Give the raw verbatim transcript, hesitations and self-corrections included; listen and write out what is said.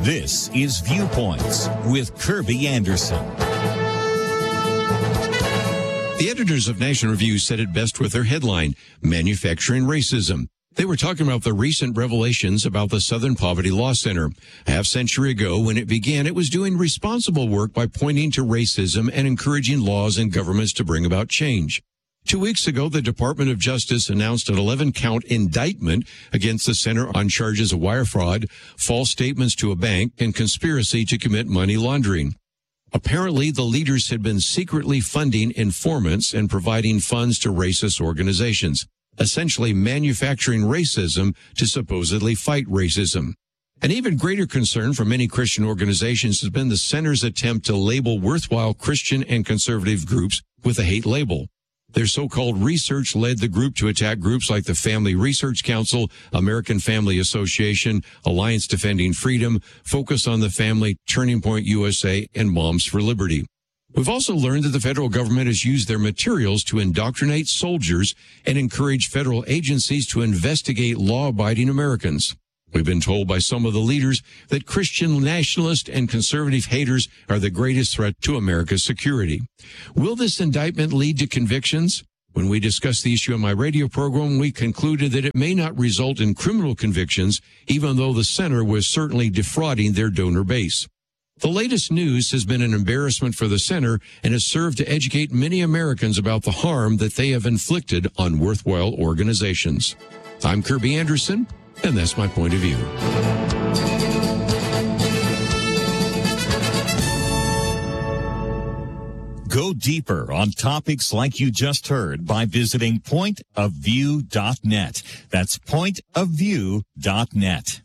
This is Viewpoints with Kirby Anderson. The editors of National Review said it best with their headline, Manufacturing Racism. They were talking about the recent revelations about the Southern Poverty Law Center. A half century ago, when it began, it was doing responsible work by pointing to racism and encouraging laws and governments to bring about change. Two weeks ago, the Department of Justice announced an eleven-count indictment against the center on charges of wire fraud, false statements to a bank, and conspiracy to commit money laundering. Apparently, the leaders had been secretly funding informants and providing funds to racist organizations, essentially manufacturing racism to supposedly fight racism. An even greater concern for many Christian organizations has been the center's attempt to label worthwhile Christian and conservative groups with a hate label. Their so-called research led the group to attack groups like the Family Research Council, American Family Association, Alliance Defending Freedom, Focus on the Family, Turning Point U S A, and Moms for Liberty. We've also learned that the federal government has used their materials to indoctrinate soldiers and encourage federal agencies to investigate law-abiding Americans. We've been told by some of the leaders that Christian nationalist and conservative haters are the greatest threat to America's security. Will this indictment lead to convictions? When we discussed the issue on my radio program, we concluded that it may not result in criminal convictions, even though the center was certainly defrauding their donor base. The latest news has been an embarrassment for the center and has served to educate many Americans about the harm that they have inflicted on worthwhile organizations. I'm Kirby Anderson, and that's my point of view. Go deeper on topics like you just heard by visiting point of view dot net. That's point of view dot net.